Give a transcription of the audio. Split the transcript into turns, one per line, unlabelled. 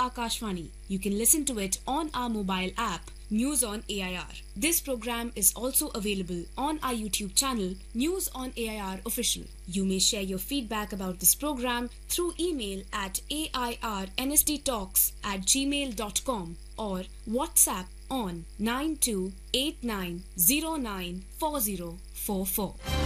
Akashvani. You can listen to it on our mobile app, News on AIR. This program is also available on our YouTube channel, News on AIR Official. You may share your feedback about this program through email at airnsttalks@gmail.com or WhatsApp on 9289094044.